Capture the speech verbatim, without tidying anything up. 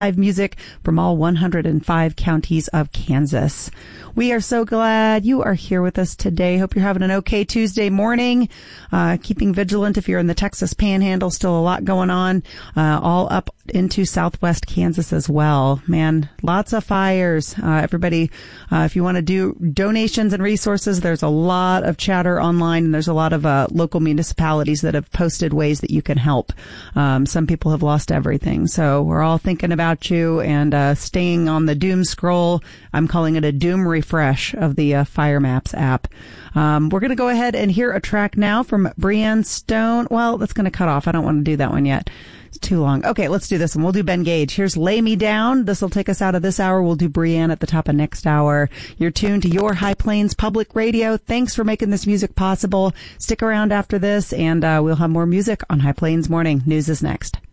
live music from all one hundred five counties of Kansas. We are so glad you are here with us today. Hope you're having an okay Tuesday morning. Uh, keeping vigilant if you're in the Texas Panhandle. Still a lot going on, uh, all up into southwest Kansas as well. Man, lots of fires. Uh, everybody, uh, if you want to do donations and resources, there's a lot of chatter online, and there's a lot of uh, local municipalities that have posted ways that you can help. Um, some people have lost everything, so we're all thinking about you and uh, staying on the doom scroll. I'm calling it a doom refresh of the uh, Fire Maps app. Um, we're going to go ahead and hear a track now from Brianne Stone. Well, that's going to cut off. I don't want to do that one yet. It's too long. Okay, let's do this one. We'll do Ben Gage. Here's Lay Me Down. This will take us out of this hour. We'll do Brianne at the top of next hour. You're tuned to your High Plains Public Radio. Thanks for making this music possible. Stick around after this, and uh, we'll have more music on High Plains Morning. News is next.